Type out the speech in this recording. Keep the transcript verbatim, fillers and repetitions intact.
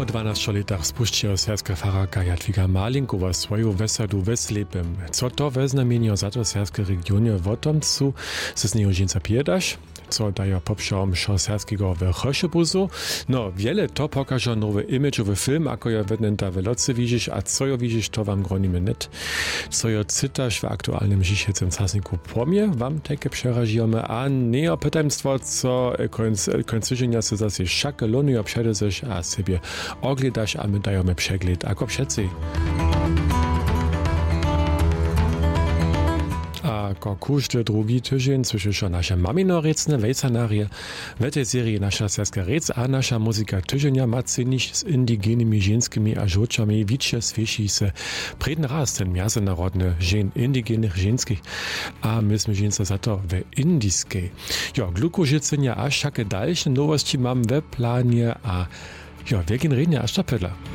dwanaście latach spuściła serbska fararka Jadwiga Malinkowa swoją wesadu weslepem. Co to weznamienio za to serbskie regionie wotomcu se z niego dżinca piedasz? Co daje poprzom show serbskiego wychoszebuzu? No, wiele to pokaże nowy image'owy film, ako ja wednęta w loce widzisz, a co jo widzisz, to wam gronimy net. Co jo cytasz w aktualnym dzisiejszym czasniku pomie, wam takie przerażimy, a nie o pytaństwo, co kończyżenia se zase szake lonu obsiedzysz, a sobie ogledasz, a my dajemy przegląd, ako wszyscy. A ko każdy drugi tydzień słyszysz nasze maminorecne wejsanarie. W tej serii nasza serska rec, a nasza muzyka tydzienia ma cynić z indigeniami ženskimi a żoczami wicze swieši se predny raz ten międzynarodny żen indigenych ženskich, a my sme ženca za to w indiskiej. Jo, glukożycenia a wszakie dalsze nowości mam w planie, a jo, wielkin rednie a sztapedla.